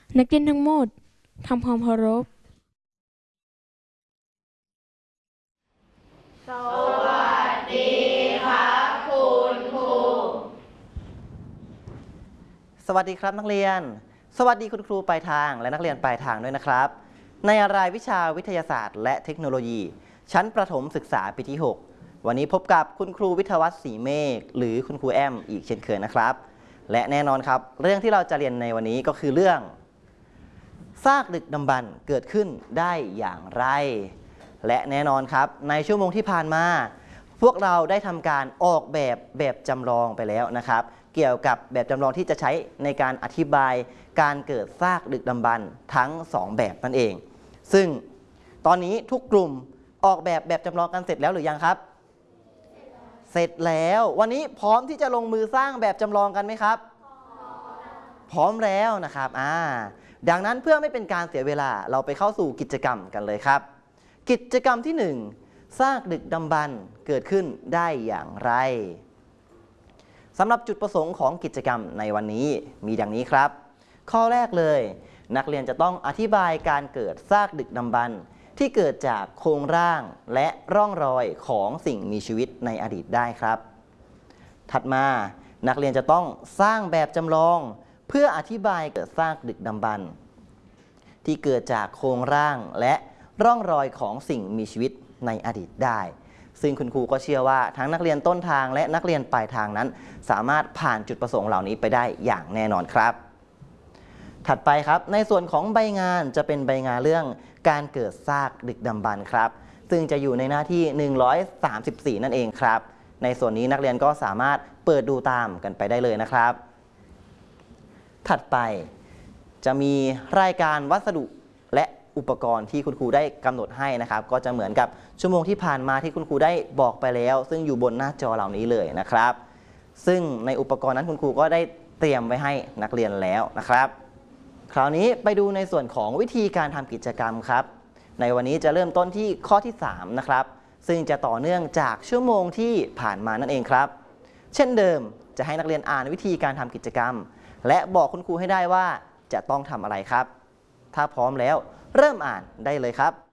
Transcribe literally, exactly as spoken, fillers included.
นักเรียนทั้งหมดทำความเคารพสวัสดีครับคุณครูสวัสดีครับนักเรียนสวัสดีคุณครูปลายทางและนักเรียนปลายทางด้วยนะครับในรายวิชาวิทยาศาสตร์และเทคโนโลยี ชั้นประถมศึกษาปีที่หกวันนี้พบกับคุณครูวิทยาวัฒน์ศรีเมฆหรือคุณครูแอมอีกเช่นเคยนะครับและแน่นอนครับเรื่องที่เราจะเรียนในวันนี้ก็คือเรื่องซากดึกดำบรรพ์เกิดขึ้นได้อย่างไรและแน่นอนครับในชั่วโมงที่ผ่านมาพวกเราได้ทำการออกแบบแบบจำลองไปแล้วนะครับเกี่ยวกับแบบจำลองที่จะใช้ในการอธิบายการเกิดซากดึกดำบรรพ์ทั้งสองแบบนั่นเองซึ่งตอนนี้ทุกกลุ่มออกแบบแบบจำลองกันเสร็จแล้วหรือยังครับเสร็จแล้ววันนี้พร้อมที่จะลงมือสร้างแบบจำลองกันไหมครับพร้อมแล้วนะครับอ่าดังนั้นเพื่อไม่เป็นการเสียเวลาเราไปเข้าสู่กิจกรรมกันเลยครับกิจกรรมที่หนึ่งซากดึกดำบรรพ์เกิดขึ้นได้อย่างไรสำหรับจุดประสงค์ของกิจกรรมในวันนี้มีดังนี้ครับข้อแรกเลยนักเรียนจะต้องอธิบายการเกิดซากดึกดำบรรพ์ที่เกิดจากโครงร่างและร่องรอยของสิ่งมีชีวิตในอดีตได้ครับถัดมานักเรียนจะต้องสร้างแบบจำลองเพื่ออธิบายเกิดซากดึกดำบรรพ์ที่เกิดจากโครงร่างและร่องรอยของสิ่งมีชีวิตในอดีตได้ซึ่งคุณครูก็เชื่อว่าทั้งนักเรียนต้นทางและนักเรียนปลายทางนั้นสามารถผ่านจุดประสงค์เหล่านี้ไปได้อย่างแน่นอนครับถัดไปครับในส่วนของใบงานจะเป็นใบงานเรื่องการเกิดซากดึกดำบรรพ์ครับซึ่งจะอยู่ในหน้าที่หนึ่งร้อยสามสิบสี่นั่นเองครับในส่วนนี้นักเรียนก็สามารถเปิดดูตามกันไปได้เลยนะครับถัดไปจะมีรายการวัสดุและอุปกรณ์ที่คุณครูได้กำหนดให้นะครับก็จะเหมือนกับชั่วโมงที่ผ่านมาที่คุณครูได้บอกไปแล้วซึ่งอยู่บนหน้าจอเหล่านี้เลยนะครับซึ่งในอุปกรณ์นั้นคุณครูก็ได้เตรียมไว้ให้นักเรียนแล้วนะครับคราวนี้ไปดูในส่วนของวิธีการทำกิจกรรมครับในวันนี้จะเริ่มต้นที่ข้อที่สามนะครับซึ่งจะต่อเนื่องจากชั่วโมงที่ผ่านมานั่นเองครับเช่นเดิมจะให้นักเรียนอ่านวิธีการทำกิจกรรมและบอกคุณครูให้ได้ว่าจะต้องทำอะไรครับถ้าพร้อมแล้วเริ่มอ่านได้เลยครับ